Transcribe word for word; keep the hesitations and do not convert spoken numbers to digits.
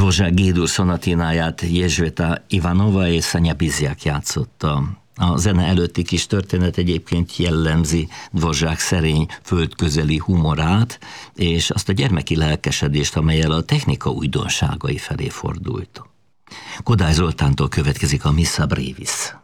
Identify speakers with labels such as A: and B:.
A: Dvořák G-dur szonatináját Jezsveta Ivanova és Szanya Bizjak játszotta. A zene előtti kis történet egyébként jellemzi Dvořák szerény, földközeli humorát, és azt a gyermeki lelkesedést, amellyel a technika újdonságai felé fordult. Kodály Zoltántól következik a Missa Brevis.